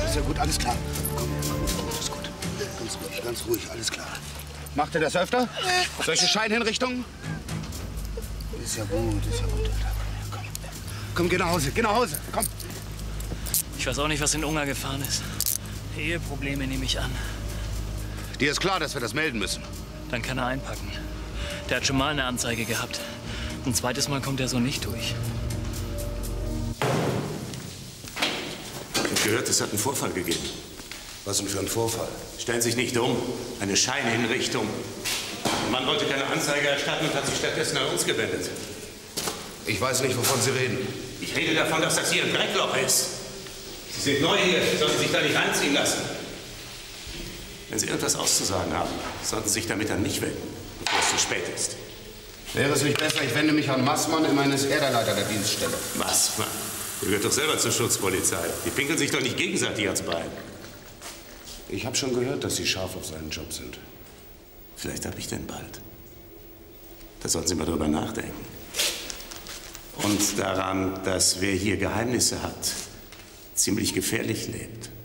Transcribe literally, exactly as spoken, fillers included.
sehr gut, alles klar. Komm, komm, ist gut. Ganz ruhig, ganz ruhig, alles klar. Macht ihr das öfter? Solche Scheinhinrichtungen? Ist ja gut, ist ja gut, Alter. Komm, komm, geh nach Hause, geh nach Hause, komm. Ich weiß auch nicht, was in Ungar gefahren ist. Eheprobleme nehme ich an. Dir ist klar, dass wir das melden müssen. Dann kann er einpacken. Der hat schon mal eine Anzeige gehabt. Ein zweites Mal kommt er so nicht durch. Ich habe gehört, es hat einen Vorfall gegeben. Was denn für ein Vorfall? Stellen Sie sich nicht um. Eine Scheinhinrichtung. Der Mann wollte keine Anzeige erstatten und hat sich stattdessen an uns gewendet. Ich weiß nicht, wovon Sie reden. Ich rede davon, dass das hier ein Dreckloch ist. Sie sind neu hier, sollten sich da nicht reinziehen lassen. Wenn Sie irgendwas auszusagen haben, sollten Sie sich damit an mich wenden, bevor es zu spät ist. Wäre es nicht besser, ich wende mich an Maßmann, immerhin ist er der Leiter der Dienststelle. Maßmann? Der gehört doch selber zur Schutzpolizei. Die pinkeln sich doch nicht gegenseitig ans Bein. Ich habe schon gehört, dass Sie scharf auf seinen Job sind. Vielleicht habe ich den bald. Da sollten Sie mal drüber nachdenken. Und daran, dass wer hier Geheimnisse hat, ziemlich gefährlich lebt.